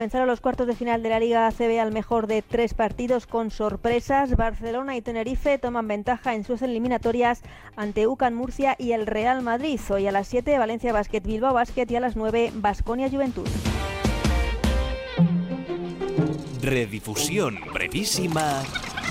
Comenzaron los cuartos de final de la Liga ACB al mejor de 3 partidos con sorpresas. Barcelona y Tenerife toman ventaja en sus eliminatorias ante UCAM Murcia y el Real Madrid. Hoy a las 7, Valencia Basket, Bilbao Basket, y a las 9, Baskonia Juventud. Redifusión brevísima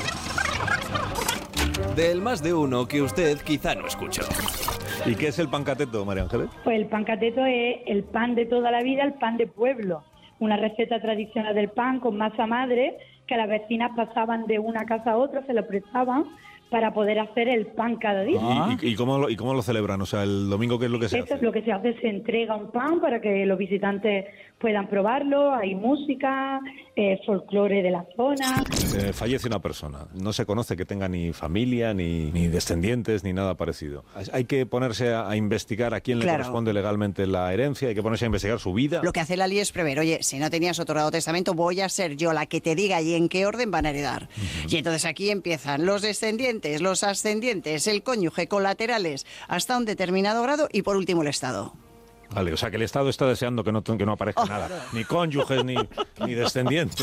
del Más de Uno que usted quizá no escuchó. ¿Y qué es el pancateto, María Ángeles? Pues el pancateto es el pan de toda la vida, el pan de pueblo. Una receta tradicional del pan con masa madre que las vecinas pasaban de una casa a otra, se lo prestaban para poder hacer el pan cada día. ¿Y cómo lo celebran? O sea, el domingo, ¿qué es lo que se hace? Esto es lo que se hace, se entrega un pan para que los visitantes puedan probarlo, hay música, folclore de la zona. Fallece una persona, no se conoce que tenga ni familia, ni descendientes, ni nada parecido. Hay que ponerse a investigar a quién le corresponde legalmente la herencia, hay que ponerse a investigar su vida. Lo que hace la ley es prever, oye, si no tenías otorgado testamento, voy a ser yo la que te diga y en qué orden van a heredar. Y entonces aquí empiezan los descendientes, los ascendientes, el cónyuge, colaterales, hasta un determinado grado y por último el Estado. Vale, o sea que el Estado está deseando que no aparezca nada, ni cónyuges ni descendientes.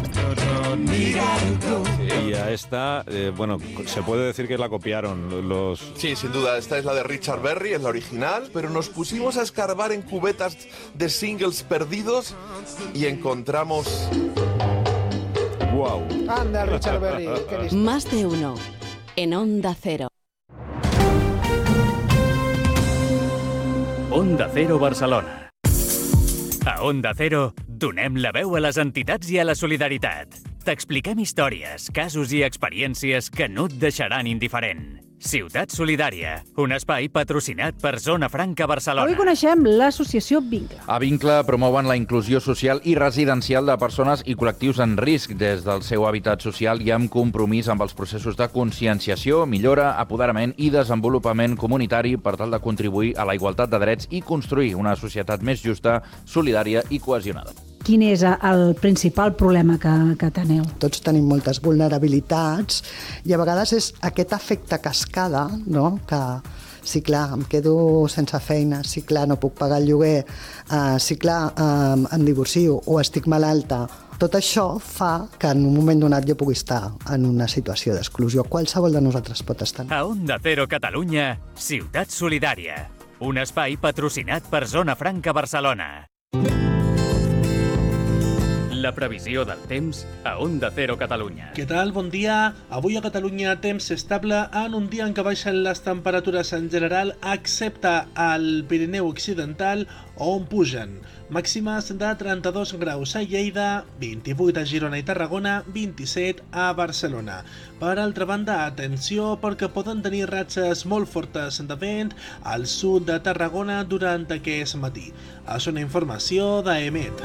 Y a esta, se puede decir que la copiaron los... Sí, sin duda, esta es la de Richard Berry, es la original, pero nos pusimos a escarbar en cubetas de singles perdidos y encontramos... ¡Wow! Anda, Richard Berry, qué listo. Más de Uno, en Onda Cero. Onda Cero Barcelona. A Onda Cero donem la veu a les entitats i a la solidaritat. T'expliquem històries, casos i experiències que no et deixaran indiferent. Ciutat Solidària, un espai patrocinat per Zona Franca Barcelona. Avui coneixem l'associació Vincle. A Vincle promouen la inclusió social i residencial de persones i col·lectius en risc des del seu hàbitat social i amb compromís amb els processos de conscienciació, millora, apoderament i desenvolupament comunitari per tal de contribuir a la igualtat de drets i construir una societat més justa, solidària i cohesionada. Quin és el principal problema que teniu? Tots tenim moltes vulnerabilitats i a vegades és aquest efecte cascada, no? Que sí, clar, em quedo sense feina, sí, clar, no puc pagar el lloguer, sí, clar, em divorcio o estic malalta. Tot això fa que en un moment donat jo pugui estar en una situació d'exclusió. Qualsevol de nosaltres pot estar. A Onda Cero Catalunya, Ciutat Solidària, un espai patrocinat per Zona Franca Barcelona. La previsió del temps a Onda Cero Catalunya. Què tal? Bon dia. Avui a Catalunya temps estable en un dia en què baixen les temperatures en general, excepte al Pirineu Occidental, on pugen. Màximes de 32 graus a Lleida, 28 a Girona i Tarragona, 27 a Barcelona. Per altra banda, atenció perquè poden tenir ratxes molt fortes de vent al sud de Tarragona durant aquest matí. És una informació d'EMET.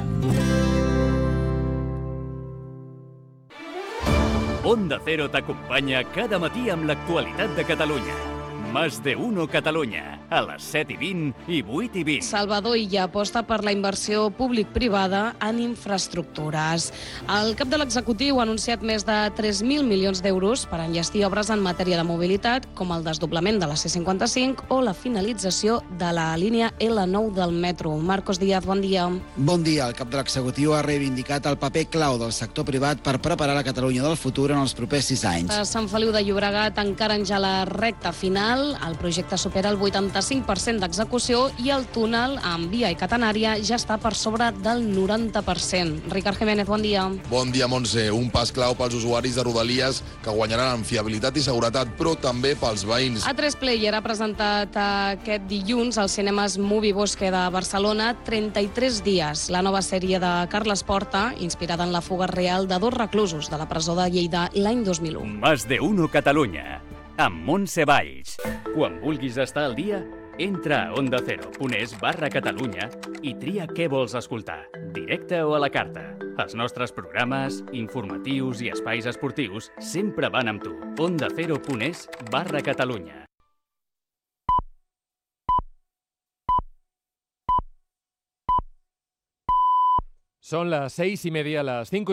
Onda Cero t'acompanya cada matí amb l'actualitat de Catalunya. Más de Uno Catalunya, a les 7:20 i 8:20. Salvador Illa aposta per la inversió públic-privada en infraestructures. El cap de l'executiu ha anunciat més de 3.000 milions d'euros per enllestir obres en matèria de mobilitat, com el desdoblament de la C55 o la finalització de la línia L9 del metro. Marcos Díaz, bon dia. Bon dia. El cap de l'executiu ha reivindicat el paper clau del sector privat per preparar la Catalunya del futur en els propers 6 anys. A Sant Feliu de Llobregat encara en ja la recta final. El projecte supera el 85% d'execució i el túnel amb via i catenària ja està per sobre del 90%. Ricard Jiménez, bon dia. Bon dia, Montse. Un pas clau pels usuaris de Rodalies que guanyaran en fiabilitat i seguretat, però també pels veïns. A3 Player ha presentat aquest dilluns als cinemes Movie Bosque de Barcelona 33 dies, la nova sèrie de Carles Porta, inspirada en la fuga real de 2 reclusos de la presó de Lleida l'any 2001. Más de Uno Catalunya, amb Montse Valls. Quan vulguis estar al dia, entra a ondacero.es/Catalunya i tria què vols escoltar, directe o a la carta. Els nostres programes, informatius i espais esportius sempre van amb tu. ondacero.es/Catalunya. Son las 6:30, las 5:00.